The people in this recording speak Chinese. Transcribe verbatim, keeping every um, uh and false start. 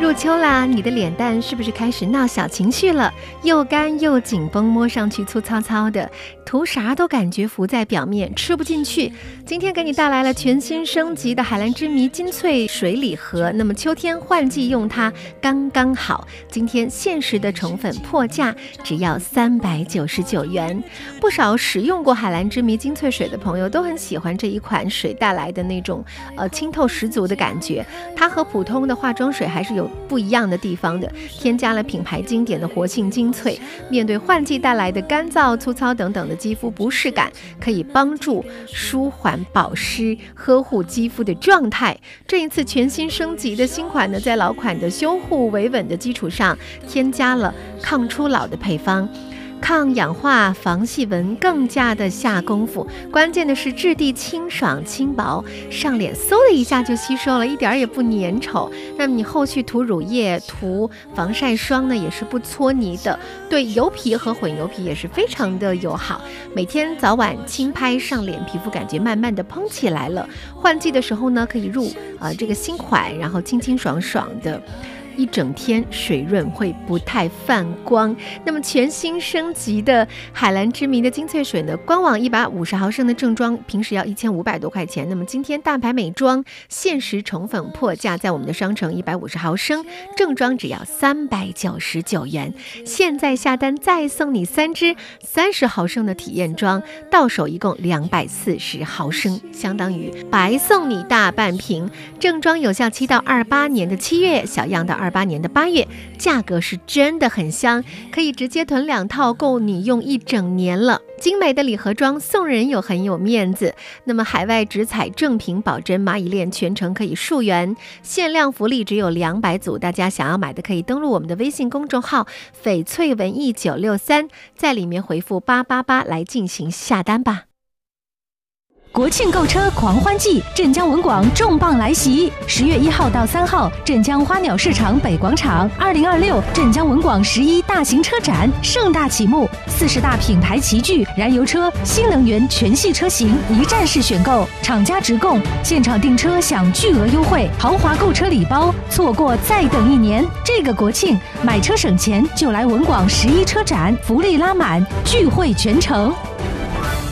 入秋啦，你的脸蛋是不是开始闹小情绪了？又干又紧绷，摸上去粗糙糙的，涂啥都感觉浮在表面，吃不进去。今天给你带来了全新升级的海蓝之谜精粹水礼盒，那么秋天换季用它刚刚好。今天限时的宠粉破价，只要三百九十九元。不少使用过海蓝之谜精粹水的朋友都很喜欢这一款水带来的那种呃清透十足的感觉。它和普通的化妆水还是有不一样的地方的，添加了品牌经典的活性精粹，面对换季带来的干燥、粗糙等等的肌肤不适感，可以帮助舒缓、保湿、呵护肌肤的状态。这一次全新升级的新款呢，在老款的修护维稳的基础上，添加了抗初老的配方。抗氧化、防细纹更加的下功夫，关键的是质地清爽轻薄，上脸嗖的一下就吸收了，一点也不粘稠。那么你后续涂乳液、涂防晒霜呢，也是不搓泥的，对油皮和混油皮也是非常的友好。每天早晚轻拍上脸，皮肤感觉慢慢的嘭起来了。换季的时候呢，可以入啊、呃、这个新款，然后清清爽爽的。一整天水润，会不太泛光。那么全新升级的海蓝之谜的精粹水呢，官网一百五十毫升的正装平时要一千五百多块钱，那么今天大牌美妆限时宠粉破价，在我们的商城一百五十毫升正装只要三百九十九元，现在下单再送你三支三十毫升的体验装，到手一共两百四十毫升，相当于白送你大半瓶。正装有效期到二八年的七月，小样到二八年的八月，价格是真的很香，可以直接囤两套，够你用一整年了。精美的礼盒装送人又很有面子，那么海外直采正品保真蚂蚁链全程可以溯源，限量福利只有两百组，大家想要买的可以登录我们的微信公众号翡翠文艺九六三，在里面回复八八八来进行下单吧。 国庆购车狂欢季，镇江文广重磅来袭！十月一号到三号，镇江花鸟市场北广场，二零二六镇江文广十一大型车展盛大启幕，四十大品牌齐聚，燃油车、新能源全系车型一站式选购，厂家直供，现场订车享巨额优惠，豪华购车礼包，错过再等一年。这个国庆买车省钱，就来文广十一车展，福利拉满，聚会全城。